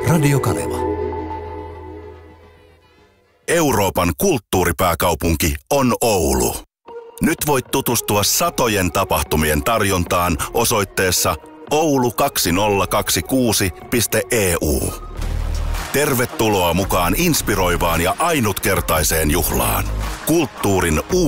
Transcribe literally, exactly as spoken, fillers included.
Radio Kaneva. Euroopan kulttuuripääkaupunki on Oulu. Nyt voit tutustua satojen tapahtumien tarjontaan osoitteessa oulu kaksituhattakaksikymmentäkuusi piste e u. Tervetuloa mukaan inspiroivaan ja ainutkertaiseen juhlaan. Kulttuurin